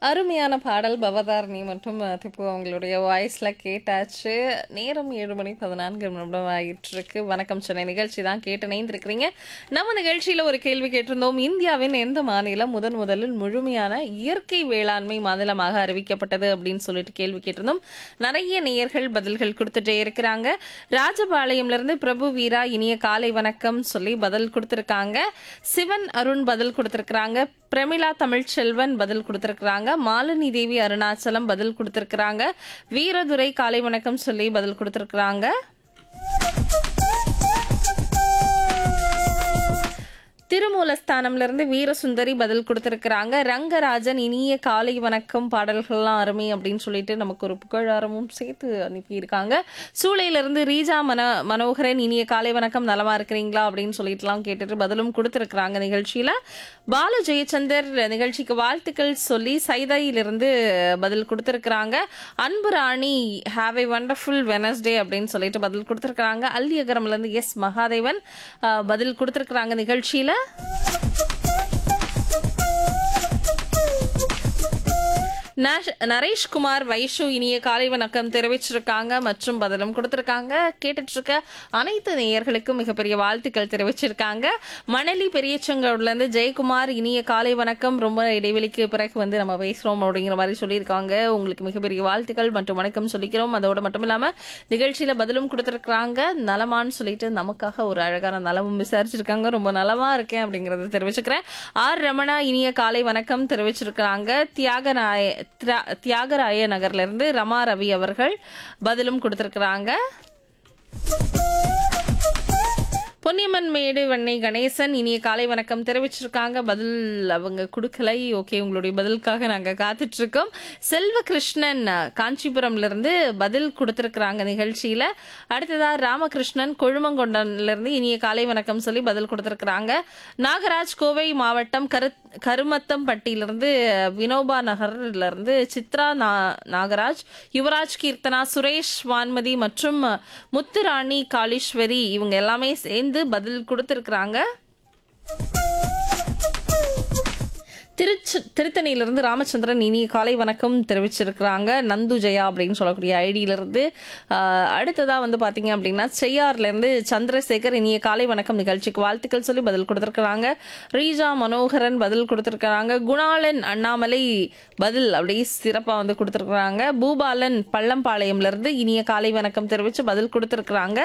அருமையான பாடல் பவதாரணி மற்றும் திப்பு அவங்களுடைய வாய்ஸ்ல கேட்டாச்சு. நேரம் 7:14 ஆயிட்டிருக்கு. வணக்கம் சென்னை நிகழ்ச்சி தான் கேட்டு இணைந்திருக்கிறீங்க. நம்ம நிகழ்ச்சியில ஒரு கேள்வி கேட்டிருந்தோம். இந்தியாவின் எந்த மாநிலம் முதலில் முழுமையான இயற்கை வேளாண்மை மாநிலமாக அறிவிக்கப்பட்டது அப்படின்னு சொல்லிட்டு கேள்வி கேட்டிருந்தோம். நிறைய நேயர்கள் பதில்கள் கொடுத்துட்டே இருக்கிறாங்க. ராஜபாளையம்ல இருந்து பிரபு வீரா இனிய காலை வணக்கம் சொல்லி பதில் கொடுத்திருக்காங்க. சிவன் அருண் பதில் கொடுத்திருக்கிறாங்க. பிரமிளா தமிழ்ச்செல்வன் பதில் கொடுத்திருக்கிறாங்க. மாலினி தேவி அருணாச்சலம் பதில் கொடுத்திருக்கிறாங்க. வீரதுரை காலை வணக்கம் சொல்லி பதில் கொடுத்திருக்கிறாங்க. திருமூலஸ்தானம்ல இருந்து வீரசுந்தரி பதில் கொடுத்திருக்கிறாங்க. ரங்கராஜன் இனிய காலை வணக்கம், பாடல்கள்லாம் அருமை அப்படின்னு சொல்லிட்டு நமக்கு ஒரு புகழாரமும் சேர்த்து அனுப்பியிருக்காங்க. சூளையிலிருந்து ரீஜா மனோகரன் இனிய காலை வணக்கம், நலமா இருக்கிறீங்களா அப்படின்னு சொல்லிட்டுலாம் கேட்டுட்டு பதிலும் கொடுத்திருக்கிறாங்க. நிகழ்ச்சியில பாலு ஜெயச்சந்தர் நிகழ்ச்சிக்கு வாழ்த்துக்கள் சொல்லி சைதாயிலிருந்து பதில் கொடுத்திருக்கிறாங்க. அன்பு ராணி ஹாவ் ஏ வண்டர்ஃபுல் வெனஸ்டே அப்படின்னு சொல்லிட்டு பதில் கொடுத்திருக்கிறாங்க. அல்லியகரம்ல இருந்து எஸ் மகாதேவன் பதில் கொடுத்திருக்கிறாங்க. நிகழ்ச்சியில நரேஷ்குமார் வைஷு இனிய காலை வணக்கம் தெரிவிச்சிருக்காங்க மற்றும் பதிலும் கொடுத்திருக்காங்க. கேட்டுட்டு இருக்க அனைத்து நேயர்களுக்கும் மிகப்பெரிய வாழ்த்துக்கள் தெரிவிச்சிருக்காங்க. மணலி பெரியச்சங்கோட்ல இருந்து ஜெயக்குமார் இனிய காலை வணக்கம், ரொம்ப இடைவெளிக்கு பிறகு வந்து நம்ம பேசுறோம் அப்படிங்கிற மாதிரி சொல்லியிருக்காங்க. உங்களுக்கு மிகப்பெரிய வாழ்த்துக்கள் மற்றும் வணக்கம் சொல்லிக்கிறோம். அதோட மட்டும் இல்லாம நிகழ்ச்சியில பதிலும் கொடுத்திருக்காங்க. நலமான்னு சொல்லிட்டு நமக்காக ஒரு அழகான நலமும் விசாரிச்சிருக்காங்க. ரொம்ப நலமா இருக்கேன் அப்படிங்கறத தெரிவிச்சுக்கிறேன். ஆர் ரமணா இனிய காலை வணக்கம் தெரிவிச்சிருக்காங்க. தியாகராய நகர்ல இருந்து ரமா ரவி அவர்கள் பதிலும் கொடுத்திருக்கிறாங்க. பொன்னியம்மன் மேடு வண்ணை கணேசன் இனிய காலை வணக்கம் தெரிவிச்சிருக்காங்க. பதில் அவங்க கொடுக்கலை. ஓகே, உங்களுடைய பதிலுக்காக நாங்க காத்துட்டு இருக்கோம். செல்வ கிருஷ்ணன் காஞ்சிபுரம்ல இருந்து பதில் கொடுத்திருக்கிறாங்க நிகழ்ச்சியில. அடுத்ததா ராமகிருஷ்ணன் கொழுமங்கொண்டன்ல இருந்து இனிய காலை வணக்கம் சொல்லி பதில் கொடுத்திருக்கிறாங்க. நாகராஜ் கோவை மாவட்டம் கருமத்தம்பட்டியிலிருந்து வினோபா நகர்ல இருந்து சித்ரா நாகராஜ், யுவராஜ் கீர்த்தனா, சுரேஷ் வான்மதி மற்றும் முத்துராணி காளீஸ்வரி இவங்க எல்லாமே சேர்ந்து பதில் கொடுத்திருக்கிறாங்க. திருத்தணியிலிருந்து ராமச்சந்திரன் இனிய காலை வணக்கம் தெரிவிச்சிருக்கிறாங்க. நந்து ஜெயா அப்படின்னு சொல்லக்கூடிய ஐடியிலிருந்து. அடுத்ததா வந்து பாத்தீங்க அப்படின்னா செய்யார்ல இருந்து சந்திரசேகர் இனிய காலை வணக்கம் நிகழ்ச்சிக்கு வாழ்த்துக்கள் சொல்லி பதில் கொடுத்திருக்கிறாங்க. ரீஜா மனோகரன் பதில் கொடுத்திருக்கிறாங்க. குணாளன் அண்ணாமலை பதில் அப்படியே சிறப்பா வந்து கொடுத்திருக்கிறாங்க. பூபாலன் பள்ளம்பாளையம்ல இருந்து இனிய காலை வணக்கம் தெரிவிச்சு பதில் கொடுத்திருக்கிறாங்க.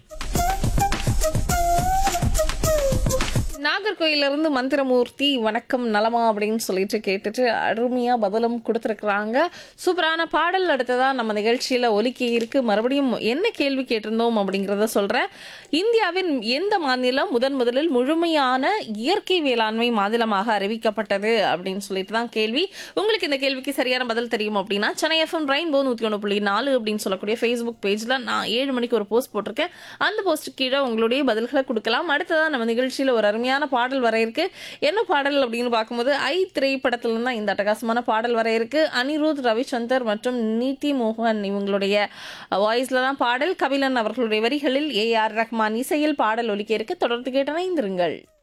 நாகர்கோயில இருந்து மந்திரமூர்த்தி வணக்கம் நலமா அப்படின்னு சொல்லிட்டு கேட்டுட்டு அருமையா பதிலும் கொடுத்திருக்கிறாங்க. சூப்பரான பாடல் அடுத்ததா நம்ம நிகழ்ச்சியில ஒலிக்கி இருக்கு. மறுபடியும் என்ன கேள்வி கேட்டிருந்தோம் அப்படிங்கறத சொல்றேன். இந்தியாவின் எந்த மாநிலம் முதலில் முழுமையான இயற்கை வேளாண்மை மாநிலமாக அறிவிக்கப்பட்டது அப்படின்னு சொல்லிட்டு தான் கேள்வி. உங்களுக்கு இந்த கேள்விக்கு சரியான பதில் தெரியும் அப்படின்னா சென்னை எஃப்எம் ரெயின்போ 101.4 அப்படின்னு சொல்லக்கூடிய Facebook பேஜ்ல நான் 7 மணிக்கு ஒரு போஸ்ட் போட்டிருக்கேன். அந்த போஸ்ட் கீழே உங்களுடைய பதில்களை கொடுக்கலாம். அடுத்ததா நம்ம நிகழ்ச்சியில ஒரு அருமையான பாடல் வர இருக்கு. என்ன பாடல் அப்படின்னு பார்க்கும்போது திரைப்படத்துல இருந்தா இந்த அட்டகாசமான பாடல் வர இருக்கு. அனிருத் ரவிச்சந்தர் மற்றும் நீதி மோகன் இவங்களுடைய வாய்ஸ்ல தான் பாடல். கபிலன் அவர்களுடைய வரிகளில் AR ரஹ்மான் இசையில் பாடல் ஒலிக்க இருக்கு. தொடர்ந்து கேட்டு இணைந்திருங்கள்.